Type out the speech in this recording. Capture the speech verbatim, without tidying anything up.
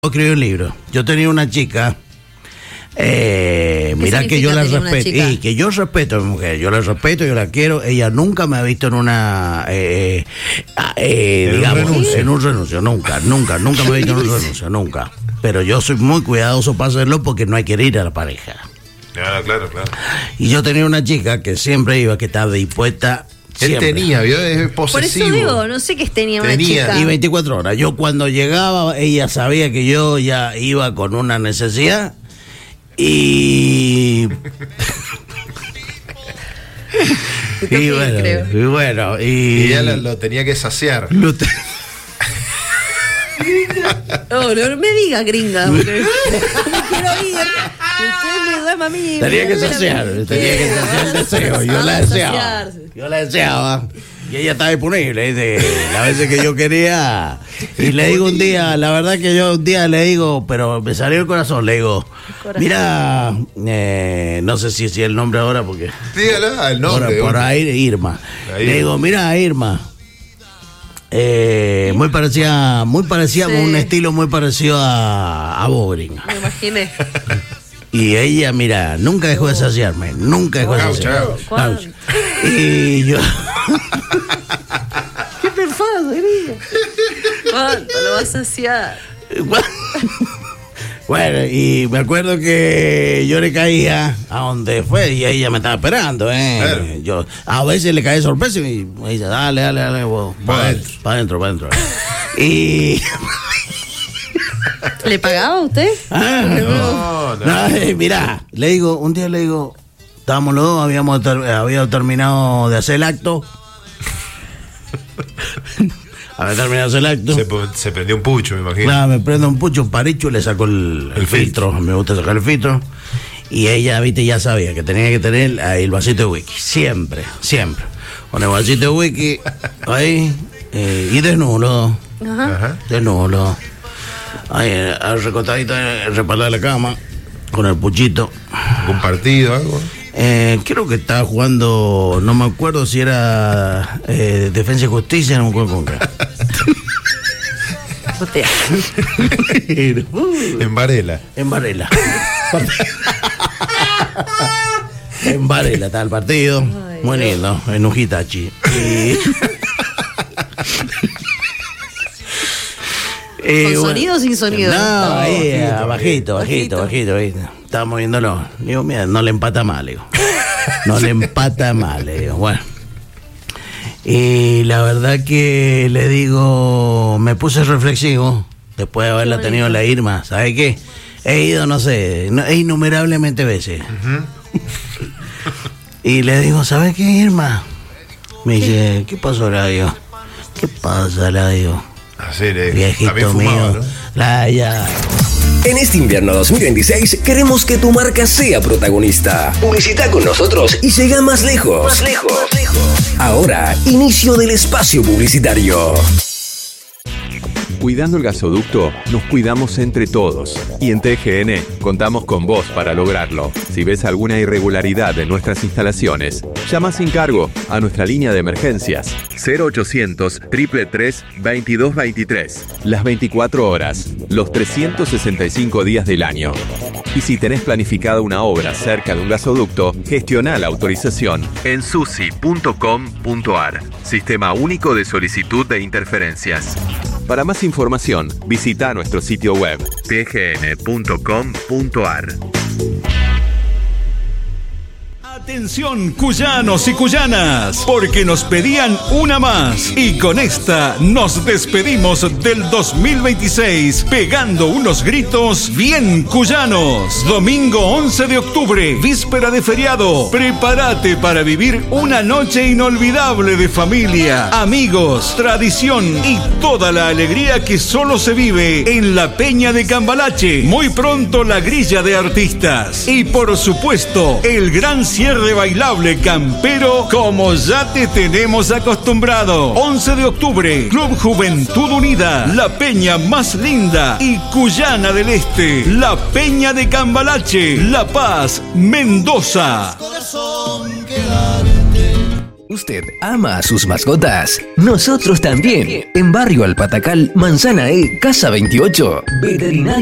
Escribí un libro. Yo tenía una chica, eh, mirá que yo la respeto, y que yo respeto a mi mujer, yo la respeto, yo la quiero. Ella nunca me ha visto en una, eh, eh, ¿En digamos, un renuncio? en un renuncio, nunca, nunca, nunca me ha visto en un renuncio, nunca. Pero yo soy muy cuidadoso para hacerlo porque no hay que herir a la pareja. Ah, claro, claro. Y yo tenía una chica que siempre iba, que estaba dispuesta. Él Siempre. tenía, ¿vio? Es Por posesivo. eso digo, no sé qué tenía una Tenía. chica. Y veinticuatro horas. Yo cuando llegaba, ella sabía que yo ya iba con una necesidad. Y. y bueno, creo. y bueno, y. Y ella lo, lo tenía que saciar. lo te- No, no, no me diga gringa, porque me quiero ir. Usted me duerma a mí. Tenía que me- saciar, me- tenía que saciar el deseo. Yo la Ah, deseaba. saciarse. Yo la deseaba. Y ella estaba disponible, dice, las veces que yo quería. Y le digo un día, la verdad que yo un día le digo, pero me salió el corazón, le digo, Corazón. mira, eh, no sé si es el nombre ahora porque. Dígala el Por, nombre. por bueno. ahí, Irma. La Le Irma. digo, mira, Irma. Eh, muy parecida, muy parecida, Sí. con un estilo muy parecido a, a Bobrin. Me imaginé. Y ella, mira, nunca dejó de saciarme, nunca dejó de Chau, saciarme. chau. ¿Cuándo? Y yo. ¿Qué te pasa, querida? ¿Cuánto lo vas a saciar? Bueno, y me acuerdo que yo le caía a donde fue y ella me estaba esperando, ¿eh? Claro. Yo a veces le caí de sorpresa y me dice, dale, dale, dale, vos, Pa' vos, adentro. pa' adentro, pa' adentro. Y. ¿Le pagaba a usted? Ah, No, no. no, eh, mirá, le digo, un día le digo, estábamos los dos, habíamos ter- había terminado de hacer el acto. Había terminado de hacer el acto. Se, po- se prendió un pucho, me imagino. Nada, me prendo un pucho, un paricho, le saco el, el El filtro. Me gusta sacar el filtro. Y ella, viste, ya sabía que tenía que tener ahí el vasito de whisky. Siempre, siempre. Con el vasito de whisky, ahí, eh, y desnudo. Ajá. Ajá. Desnudo. Ahí, eh, recostadito en el respaldo de la cama, con el puchito. ¿Un partido algo? Eh, creo que estaba jugando, no me acuerdo si era eh, Defensa y Justicia, no me acuerdo con qué. Usted. En Varela. En Varela. En Varela está el partido. Ay, Muy lindo, en un Hitachi. Y... Eh, ¿Con bueno. sonido o sin sonido? No, No, ahí, bajito, ah, bajito, bajito, bajito, bajito. Estábamos viéndolo. Digo, mira, no le empata mal, digo. No le empata mal, le digo. Bueno. Y la verdad que le digo, me puse reflexivo después de haberla Qué tenido bonito. la Irma. ¿Sabe qué? He ido, no sé, no, he innumerablemente veces. Y le digo, ¿sabes qué, Irma? Me dice, ¿qué pasó, la digo? ¿Qué pasa, la digo? Así le Viejito también fumaba, mío. ¿no? La ya. En este invierno dos mil veintiséis queremos que tu marca sea protagonista. Publicita con nosotros y llega más lejos. Más lejos. Ahora, inicio del espacio publicitario. Cuidando el gasoducto, nos cuidamos entre todos. Y en T G N contamos con vos para lograrlo. Si ves alguna irregularidad en nuestras instalaciones, llama sin cargo a nuestra línea de emergencias cero ochocientos, tres tres tres, veintidós veintitrés. Las veinticuatro horas, los trescientos sesenta y cinco días del año. Y si tenés planificada una obra cerca de un gasoducto, gestiona la autorización en susi punto com punto ar. Sistema único de solicitud de interferencias. Para más información, visita nuestro sitio web t g n punto com punto ar. Atención, cuyanos y cuyanas, porque nos pedían una más. Y con esta nos despedimos del dos mil veintiséis, pegando unos gritos bien cuyanos. Domingo once de octubre, víspera de feriado. Prepárate para vivir una noche inolvidable de familia, amigos, tradición y toda la alegría que solo se vive en la Peña de Cambalache. Muy pronto la grilla de artistas. Y por supuesto, el gran cierre bailable campero como ya te tenemos acostumbrado. once de octubre, Club Juventud Unida, la peña más linda y cuyana del este, la Peña de Cambalache, La Paz, Mendoza. ¿Usted ama a sus mascotas? Nosotros también. En Barrio Alpatacal, Manzana E, Casa veintiocho. Veterinaria.